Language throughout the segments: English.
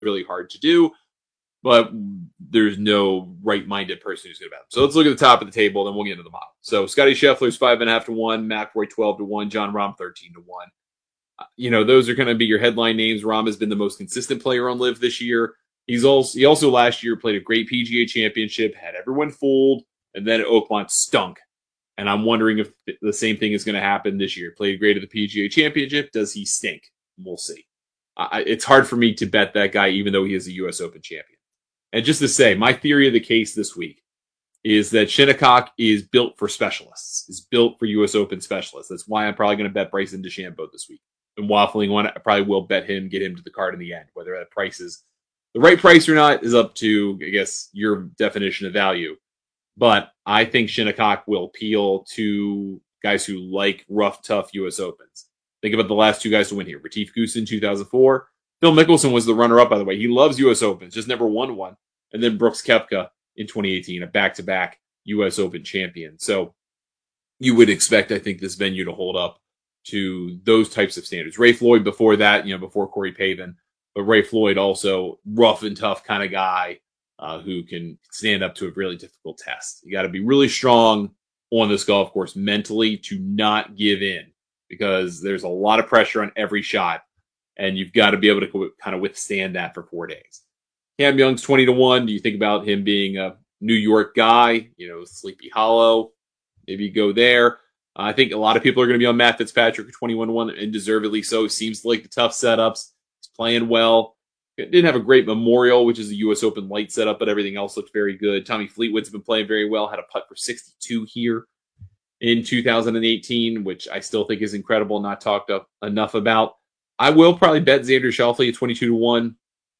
really hard to do, but there's no right-minded person who's going to bet him. So let's look at the top of the table, then we'll get into the model. So Scotty Scheffler's 5.5 to 1, McIlroy 12 to 1, Jon Rahm 13 to 1. Those are going to be your headline names. Rahm has been the most consistent player on LIV this year. He also last year played a great PGA championship, had everyone fooled, and then at Oakmont stunk. And I'm wondering if the same thing is going to happen this year. Played great at the PGA championship. Does he stink? We'll see. It's hard for me to bet that guy, even though he is a U.S. Open champion. And just to say, my theory of the case this week is that Shinnecock is built for specialists, is built for U.S. Open specialists. That's why I'm probably going to bet Bryson DeChambeau this week. And waffling on it, I probably will bet him, get him to the card in the end. Whether that price is the right price or not is up to, I guess, your definition of value. But I think Shinnecock will appeal to guys who like rough, tough U.S. Opens. Think about the last two guys to win here. Retief Goosen, 2004. Phil Mickelson was the runner-up, by the way. He loves U.S. Opens, just never won one. And then Brooks Koepka in 2018, a back-to-back U.S. Open champion. So you would expect, I think, this venue to hold up to those types of standards. Ray Floyd before that, before Corey Pavin. But Ray Floyd also rough and tough kind of guy who can stand up to a really difficult test. You got to be really strong on this golf course mentally to not give in, because there's a lot of pressure on every shot, and you've got to be able to kind of withstand that for 4 days. Cam Young's 20 to 1. Do you think about him being a New York guy, Sleepy Hollow? Maybe go there. I think a lot of people are going to be on Matt Fitzpatrick at 21 to 1, and deservedly so. Seems like the tough setups. He's playing well. Didn't have a great Memorial, which is a U.S. Open light setup, but everything else looked very good. Tommy Fleetwood's been playing very well. Had a putt for 62 here in 2018, which I still think is incredible, not talked up enough about. I will probably bet Xander Schauffele at 22 to 1.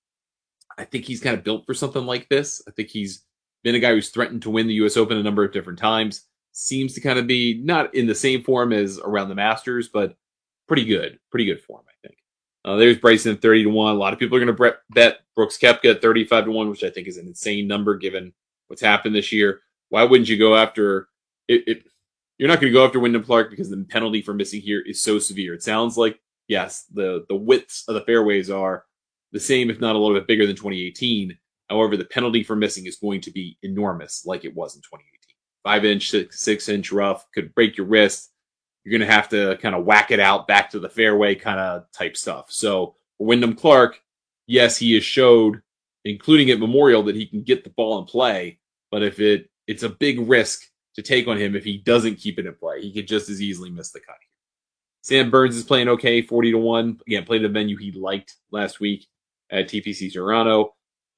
I think he's kind of built for something like this. I think he's been a guy who's threatened to win the U.S. Open a number of different times. Seems to kind of be not in the same form as around the Masters, but pretty good form, I think. There's Bryson at 30 to 1. A lot of people are going to bet Brooks Koepka at 35 to 1, which I think is an insane number given what's happened this year. Why wouldn't you go after it? You're not going to go after Wyndham Clark because the penalty for missing here is so severe. It sounds like, yes, the widths of the fairways are the same, if not a little bit bigger than 2018. However, the penalty for missing is going to be enormous, like it was in 2018. 5-inch, 6-inch rough could break your wrist. You're going to have to kind of whack it out back to the fairway kind of type stuff. So for Wyndham Clark, yes, he has showed, including at Memorial, that he can get the ball in play. But if it's a big risk to take on him if he doesn't keep it in play. He could just as easily miss the cut here. Sam Burns is playing okay, 40 to 1. Again, played a venue he liked last week at TPC Toronto.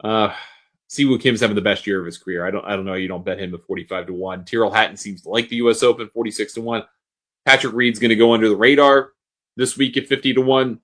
Siwoo Kim's having the best year of his career. I don't know. You don't bet him at 45 to 1. Tyrrell Hatton seems to like the U.S. Open, 46 to 1. Patrick Reed's going to go under the radar this week at 50 to 1.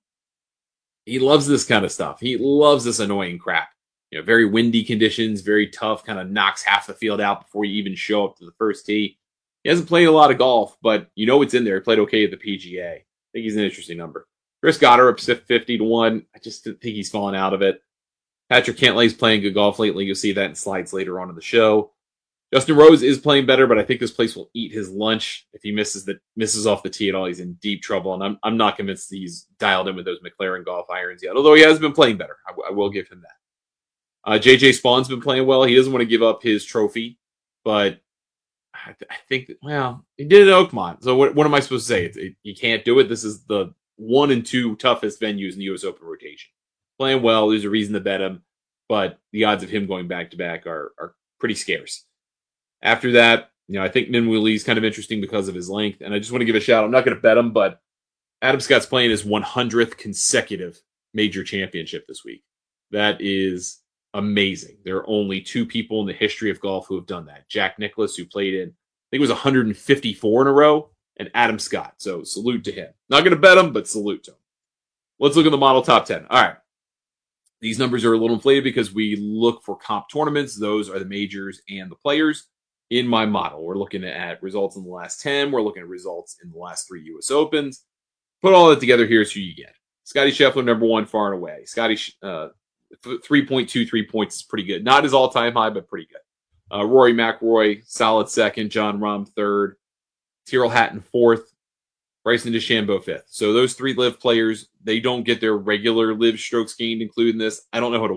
He loves this kind of stuff. He loves this annoying crap. Very windy conditions, very tough, kind of knocks half the field out before you even show up to the first tee. He hasn't played a lot of golf, but it's in there. He played okay at the PGA. I think he's an interesting number. Chris Goddard up 50 to 1. I just think he's fallen out of it. Patrick Cantlay's playing good golf lately. You'll see that in slides later on in the show. Justin Rose is playing better, but I think this place will eat his lunch. If he misses off the tee at all, he's in deep trouble. And I'm not convinced he's dialed in with those McLaren golf irons yet, although he has been playing better. I will give him that. JJ Spawn's been playing well. He doesn't want to give up his trophy, but I think, he did it at Oakmont. So what am I supposed to say? You can't do it. This is the 1 and 2 toughest venues in the U.S. Open rotation. Playing well, there's a reason to bet him, but the odds of him going back-to-back are pretty scarce. After that, I think Minwoo Lee's kind of interesting because of his length, and I just want to give a shout. I'm not going to bet him, but Adam Scott's playing his 100th consecutive major championship this week. That is amazing. There are only 2 people in the history of golf who have done that. Jack Nicklaus, who played in, I think it was 154 in a row, and Adam Scott. So salute to him. Not going to bet him, but salute to him. Let's look at the model top 10. All right. These numbers are a little inflated because we look for comp tournaments. Those are the majors and the players in my model. We're looking at results in the last 10. We're looking at results in the last 3 U.S. Opens. Put all that together, here's who you get. Scotty Scheffler, number 1, far and away. Scotty, 3.23 points is pretty good. Not his all-time high, but pretty good. Rory McIlroy, solid second. Jon Rahm, third. Tyrrell Hatton, fourth. Bryson DeChambeau fifth. So those three live players, they don't get their regular live strokes gained included in this. I don't know how to